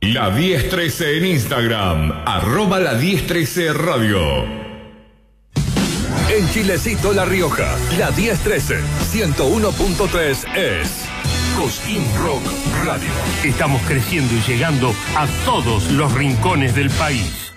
La 1013 en Instagram, @la 1013 Radio. En Chilecito, La Rioja, la 1013, 101.3 es Cosquín Rock Radio. Estamos creciendo y llegando a todos los rincones del país.